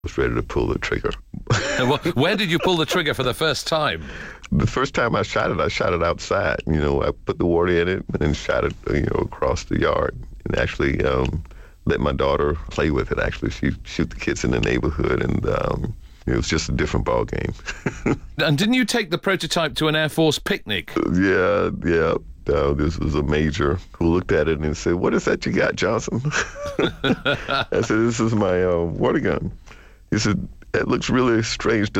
was ready to pull the trigger. Where did you pull the trigger for the first time? The first time I shot it outside. I put the water in it and shot it, across the yard, and actually let my daughter play with it. Actually, she shoot the kids in the neighborhood, and it was just a different ball game. And didn't you take the prototype to an Air Force picnic? Yeah. This was a major who looked at it and said, "What is that you got, Johnson?" I said, "This is my water gun." He said, "It looks really strange.